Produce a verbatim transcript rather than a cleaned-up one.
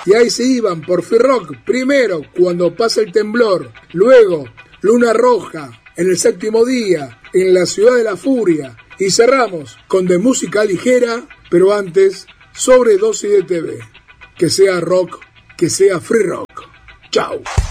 Y ahí se iban por Free Rock, primero Cuando pasa el temblor, luego Luna Roja, en el séptimo día, en la ciudad de la furia, y cerramos con de música ligera, pero antes Sobredosis de T V. Que sea rock, que sea Free Rock. Chao.